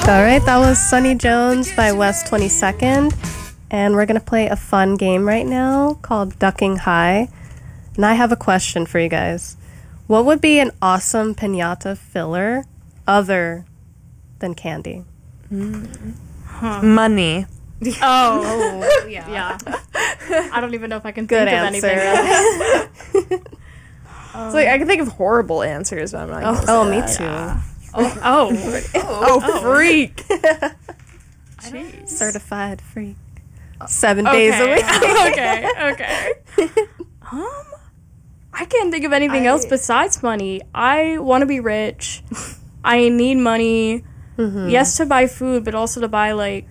Alright, that was Sunny Jones by West 22nd. And we're going to play a fun game right now called Ducking High. And I have a question for you guys. What would be an awesome piñata filler other than candy? Money. Oh, yeah. I don't even know if I can think of anything else. It's like I can think of horrible answers, but I'm not gonna say Me that. too. Oh, freak. Jeez. Certified freak. 7 days a week. okay. I can't think of anything else besides money. I want to be rich. I need money. Yes, to buy food, but also to buy, like,